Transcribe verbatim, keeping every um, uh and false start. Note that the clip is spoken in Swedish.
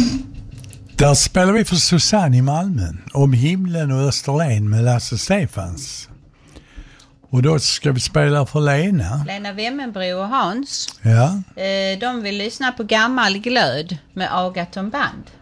Där spelar vi för Susanne i Malmö. Om himlen och Österlen med Lasse Stefans. Och då ska vi spela för Lena. Lena Wemmenbro och Hans. Ja. De vill lyssna på Gammal glöd med Agaton Band.